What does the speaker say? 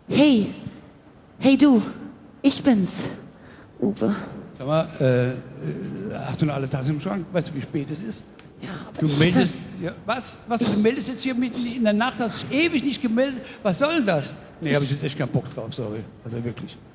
Hey, hey du, ich bin's, Uwe. Sag mal, hast du noch alle Tassen im Schrank? Weißt du, wie spät es ist? Ja, aber Du meldest, ja, was? Du meldest jetzt hier mitten in der Nacht, hast dich ewig nicht gemeldet. Was soll denn das? Nee, habe ich jetzt echt keinen Bock drauf, sorry. Also wirklich.